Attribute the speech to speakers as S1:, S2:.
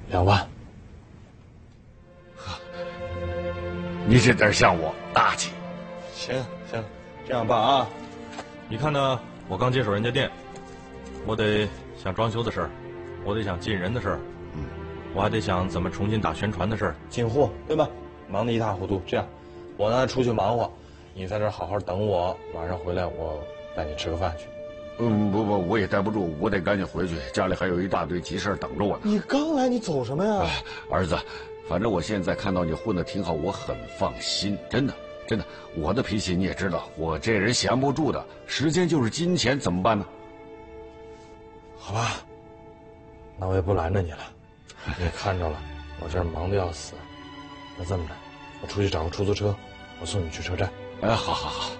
S1: 2万。
S2: 你这点像我大气。
S1: 行，这样办啊。
S3: 你看呢？我刚接手人家店，我得想装修的事儿，我得想进人的事儿，我还得想怎么重新打宣传的事儿，
S1: 进货对吧？忙得一塌糊涂。这样，我呢出去忙活，你在这儿好好等我，晚上回来我带你吃个饭去。
S2: 不，我也待不住，我得赶紧回去，家里还有一大堆急事等着我呢。
S1: 你刚来，你走什么呀？
S2: 儿子，反正我现在看到你混得挺好，我很放心，真的。我的脾气你也知道，我这人闲不住的，时间就是金钱，怎么办呢？
S1: 好吧，那我也不拦着你了。你看着了，我这儿忙得要死。那这么着，我出去找个出租车，我送你去车站。
S2: 哎，好。